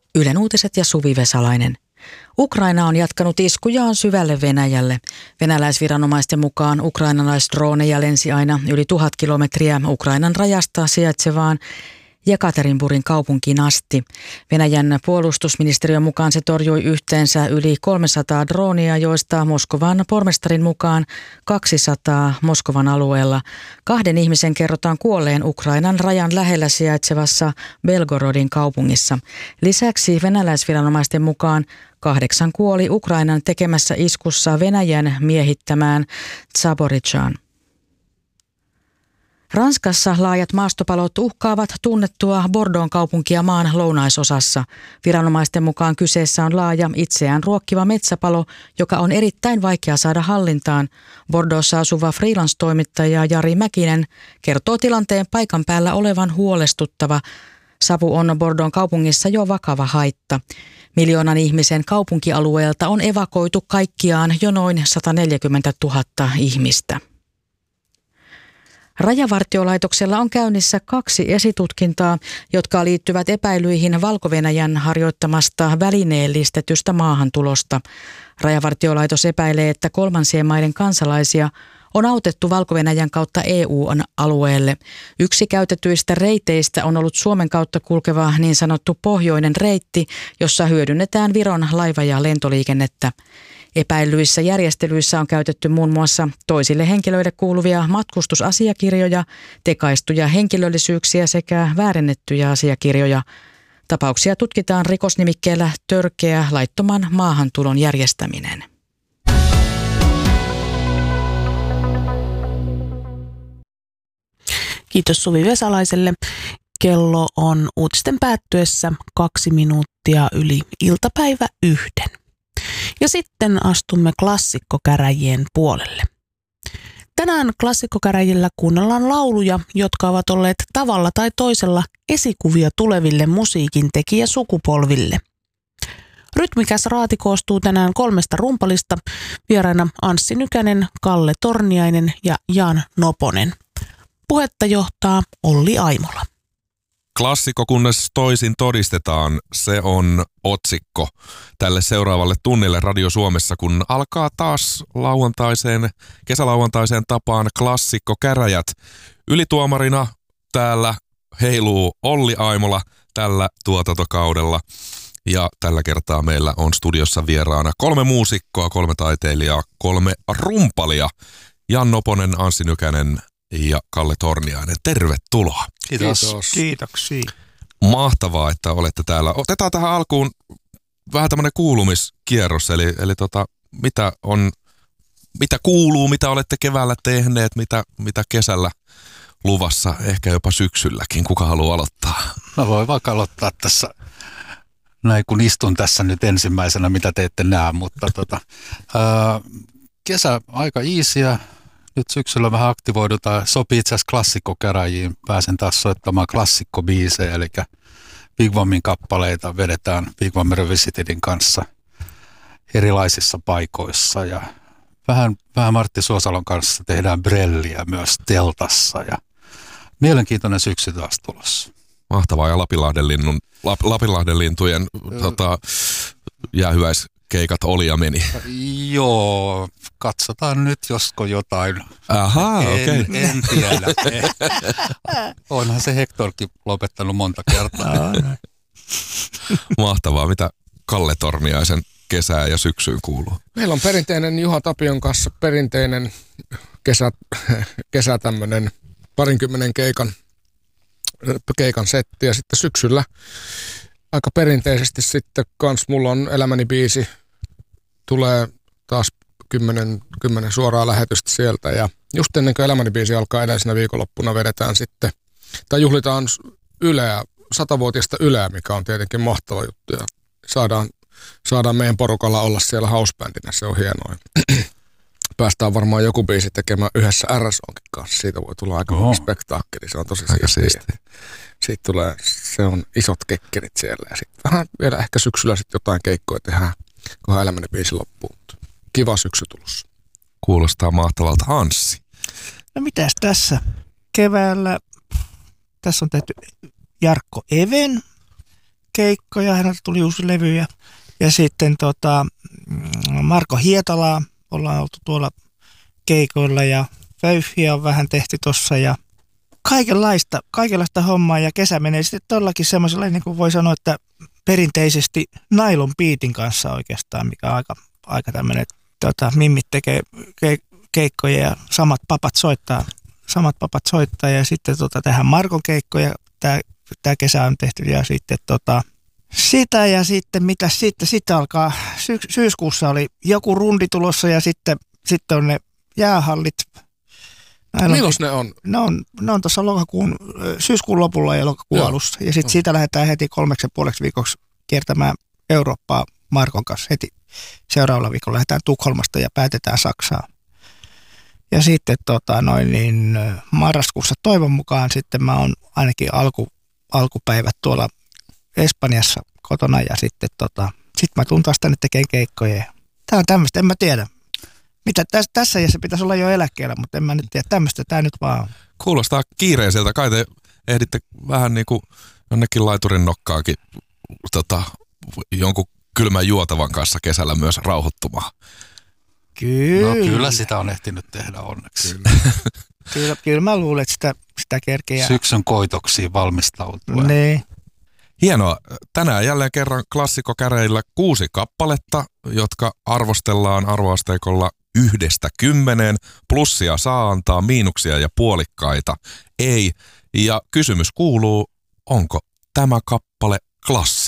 Ylen uutiset ja Suvi Vesalainen. Ukraina on jatkanut iskujaan syvälle Venäjälle. Venäläisviranomaisten mukaan ukrainalaisdroneja lensi aina yli 1000 kilometriä Ukrainan rajasta sijaitsevaan Jekaterinburgin kaupunkiin asti. Venäjän puolustusministeriön mukaan se torjui yhteensä yli 300 droonia, joista Moskovan pormestarin mukaan 200 Moskovan alueella. 2 ihmisen kerrotaan kuolleen Ukrainan rajan lähellä sijaitsevassa Belgorodin kaupungissa. Lisäksi venäläisviranomaisten mukaan 8 kuoli Ukrainan tekemässä iskussa Venäjän miehittämään Zaporizhzhään. Ranskassa laajat maastopalot uhkaavat tunnettua Bordeauxn kaupunkia maan lounaisosassa. Viranomaisten mukaan kyseessä on laaja, itseään ruokkiva metsäpalo, joka on erittäin vaikea saada hallintaan. Bordeauxssa asuva freelance-toimittaja Jari Mäkinen kertoo tilanteen paikan päällä olevan huolestuttava. Savu on Bordeauxn kaupungissa jo vakava haitta. 1 miljoonan ihmisen kaupunkialueelta on evakoitu kaikkiaan jo noin 140 000 ihmistä. Rajavartiolaitoksella on käynnissä 2 esitutkintaa, jotka liittyvät epäilyihin Valko-Venäjän harjoittamasta välineellistetystä maahantulosta. Rajavartiolaitos epäilee, että kolmansien maiden kansalaisia on autettu Valko-Venäjän kautta EU-alueelle. Yksi käytetyistä reiteistä on ollut Suomen kautta kulkeva niin sanottu pohjoinen reitti, jossa hyödynnetään Viron laiva- ja lentoliikennettä. Epäillyissä järjestelyissä on käytetty muun muassa toisille henkilöille kuuluvia matkustusasiakirjoja, tekaistuja henkilöllisyyksiä sekä väärennettyjä asiakirjoja. Tapauksia tutkitaan rikosnimikkeellä törkeä laittoman maahantulon järjestäminen. Kiitos Suvi Vesalaiselle. Kello on uutisten päättyessä 2 minuuttia yli iltapäivä 1. Ja sitten astumme klassikkokäräjien puolelle. Tänään klassikkokäräjillä kuunnellaan lauluja, jotka ovat olleet tavalla tai toisella esikuvia tuleville musiikin tekijäsukupolville. Rytmikäs raati koostuu tänään 3 rumpalista, vieraina Anssi Nykänen, Kalle Torniainen ja Jan Noponen. Puhetta johtaa Olli Aimola. Klassikko, kunnes toisin todistetaan, se on otsikko tälle seuraavalle tunnille Radio Suomessa, kun alkaa taas kesälauantaiseen tapaan klassikkokäräjät. Ylituomarina täällä heiluu Olli Aimola tällä tuotantokaudella. Ja tällä kertaa meillä on studiossa vieraana 3 muusikkoa, 3 taiteilijaa, 3 rumpalia. Jan Noponen, Anssi Nykänen ja Kalle Torniainen. Tervetuloa. Kiitos. Kiitoksia. Mahtavaa, että olette täällä. Otetaan tähän alkuun vähän tämmöinen kuulumiskierros, eli mitä kuuluu, mitä olette keväällä tehneet, mitä kesällä luvassa, ehkä jopa syksylläkin. Kuka haluaa aloittaa? Mä voin vaikka aloittaa tässä, näin kun istun tässä nyt ensimmäisenä, mitä te ette näe, mutta kesä aika easyä. Nyt syksyllä vähän aktivoidutaan. Sopii itse asiassa klassikkokäräjiin. Pääsen taas soittamaan klassikkobiisejä, eli Big Bammin kappaleita vedetään Big Bam Revisitedin kanssa erilaisissa paikoissa. Ja vähän Martti Suosalon kanssa tehdään brelliä myös teltassa. Ja mielenkiintoinen syksy taas tulossa. Mahtavaa, ja Lapinlahden lintujen jäähyväiskeikat oli ja meni. Joo, katsotaan nyt, josko jotain. Ahaa, okei. En tiedä. Onhan se Hectorkin lopettanut monta kertaa. Mahtavaa. Mitä Kalle Torniaisen kesää ja syksyyn kuuluu? Meillä on perinteinen Juha Tapion kanssa perinteinen kesä tämmöinen 20 keikan setti, ja sitten syksyllä aika perinteisesti sitten kans mulla on Elämäni biisi, tulee taas 10 suoraa lähetystä sieltä, ja just ennen kuin Elämäni biisi alkaa edellisenä viikonloppuna vedetään sitten, tai juhlitaan Yleä, 100-vuotiaista Yleä, mikä on tietenkin mahtava juttu, ja saadaan meidän porukalla olla siellä housebandina, se on hienoa. Päästään varmaan joku biisi tekemään yhdessä RSOnkin kanssa, siitä voi tulla aika spektaakkeli, se on tosi siistiä. Siitä tulee, se on isot kekkerit siellä, ja sitten vähän vielä ehkä syksyllä sitten jotain keikkoja tehdään, kunhan Elämäni biisi loppuu. Kiva syksy tulossa. Kuulostaa mahtavalta. Anssi. No mitäs tässä keväällä? Tässä on tehty Jarkko Even keikkoja, häneltä tuli uusi levy ja sitten Marko Hietalaa ollaan oltu tuolla keikoilla ja Vöyhhiä on vähän tehty tossa ja kaikenlaista hommaa ja kesä menee sitten todellakin semmoisella, niin kuin voi sanoa, että perinteisesti nylon beatin kanssa oikeastaan, mikä on aika tämmöinen, mimmit tekee keikkoja ja samat papat soittaa ja sitten tehdään Markon keikkoja, tämä kesä on tehty ja sitten sitä ja sitten mitä sitten alkaa, syyskuussa oli joku rundi tulossa ja sitten on ne jäähallit. Milloin ne on? Ne on tuossa syyskuun lopulla ja lokakuun alussa. Ja sitten siitä lähdetään heti 3,5 viikoksi kiertämään Eurooppaa Markon kanssa. Heti seuraavalla viikolla lähdetään Tukholmasta ja päätetään Saksaan. Ja sitten marraskuussa toivon mukaan sitten mä oon ainakin alkupäivät tuolla Espanjassa kotona ja sitten mä tuun taas tänne tekemään keikkoja. Tää on tämmöistä, en mä tiedä. Mitä tässä iässä pitäisi olla jo eläkkeellä, mutta en mä nyt tiedä, tämmöistä tämä nyt vaan on. Kuulostaa kiireiseltä. Kai te ehditte vähän niin kuin jonnekin laiturin nokkaakin jonkun kylmän juotavan kanssa kesällä myös rauhoittumaan. Kyllä. No kyllä sitä on ehtinyt tehdä onneksi. Kyllä mä luulen, että sitä kerkeää. Syksyn koitoksiin valmistautua. Niin. Hienoa. Tänään jälleen kerran klassikkokäreillä 6 kappaletta, jotka arvostellaan arvoasteikolla 1–10. Plussia saa antaa, miinuksia ja puolikkaita ei. Ja kysymys kuuluu, onko tämä kappale klassikko?